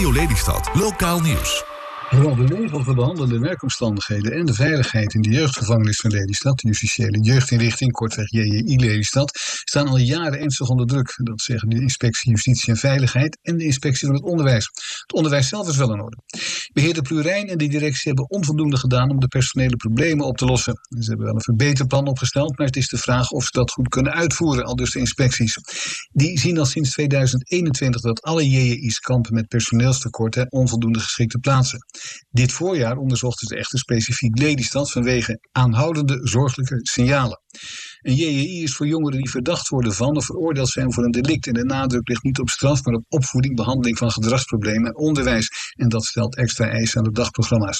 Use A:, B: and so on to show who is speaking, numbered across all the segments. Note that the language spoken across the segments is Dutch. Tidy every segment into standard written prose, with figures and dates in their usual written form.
A: Radio Lelystad, lokaal nieuws.
B: Vooral de regelverband, de werkomstandigheden en de veiligheid in de jeugdgevangenis van Lelystad, de justitiële jeugdinrichting, kortweg JJI Lelystad, staan al jaren ernstig onder druk. Dat zeggen de Inspectie Justitie en Veiligheid en de Inspectie van het Onderwijs. Het onderwijs zelf is wel in orde. Beheerder Plurijn en de directie hebben onvoldoende gedaan om de personele problemen op te lossen. Ze hebben wel een verbeterplan opgesteld, maar het is de vraag of ze dat goed kunnen uitvoeren, aldus de inspecties. Die zien al sinds 2021 dat alle JJI's kampen met personeelstekort en onvoldoende geschikte plaatsen. Dit voorjaar onderzochten ze echter specifiek Lelystad vanwege aanhoudende zorgelijke signalen. Een JJI is voor jongeren die verdacht worden van of veroordeeld zijn voor een delict. En de nadruk ligt niet op straf, maar op opvoeding, behandeling van gedragsproblemen en onderwijs. En dat stelt extra eisen aan de dagprogramma's.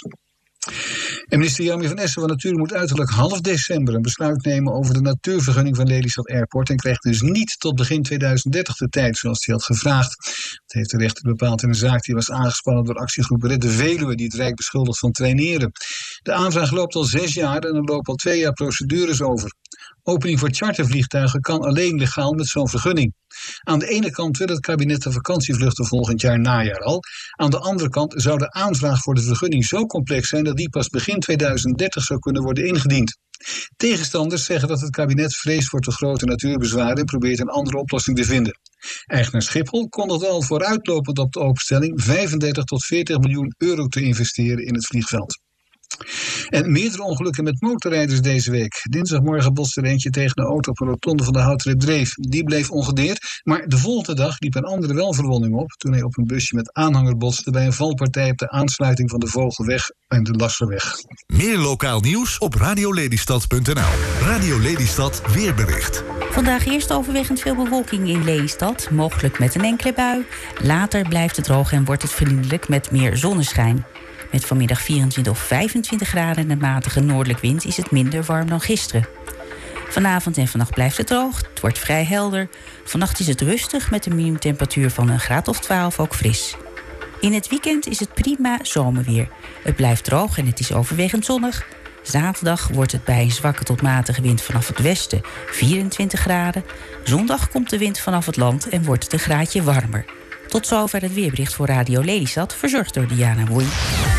B: En minister Jaromir van Essen van Natuur moet uiterlijk half december een besluit nemen over de natuurvergunning van Lelystad Airport en krijgt dus niet tot begin 2030 de tijd zoals hij had gevraagd. Dat heeft de rechter bepaald in een zaak die was aangespannen door actiegroep Red de Veluwe die het Rijk beschuldigt van traineren. De aanvraag loopt al 6 jaar en er lopen al 2 jaar procedures over. Opening voor chartervliegtuigen kan alleen legaal met zo'n vergunning. Aan de ene kant wil het kabinet de vakantievluchten volgend jaar najaar al. Aan de andere kant zou de aanvraag voor de vergunning zo complex zijn dat die pas begin 2030 zou kunnen worden ingediend. Tegenstanders zeggen dat het kabinet vreest voor te grote natuurbezwaren en probeert een andere oplossing te vinden. Eigenaar Schiphol kondigt al vooruitlopend op de openstelling 35 tot 40 miljoen euro te investeren in het vliegveld. En meerdere ongelukken met motorrijders deze week. Dinsdagmorgen botste er eentje tegen een auto op een rotonde van de Houteren Dreef. Die bleef ongedeerd, maar de volgende dag liep een andere wel verwonding op toen hij op een busje met aanhanger botste bij een valpartij op de aansluiting van de Vogelweg en de Lasserweg.
A: Meer lokaal nieuws op radiolelystad.nl. Radio Lelystad weerbericht.
C: Vandaag eerst overwegend veel bewolking in Lelystad, mogelijk met een enkele bui. Later blijft het droog en wordt het vriendelijk met meer zonneschijn. Met vanmiddag 24 of 25 graden en een matige noordelijk wind is het minder warm dan gisteren. Vanavond en vannacht blijft het droog, het wordt vrij helder. Vannacht is het rustig met een minimumtemperatuur van een graad of 12 ook fris. In het weekend is het prima zomerweer. Het blijft droog en het is overwegend zonnig. Zaterdag wordt het bij een zwakke tot matige wind vanaf het westen 24 graden. Zondag komt de wind vanaf het land en wordt het een graadje warmer. Tot zover het weerbericht voor Radio Lelystad, verzorgd door Diana Woei.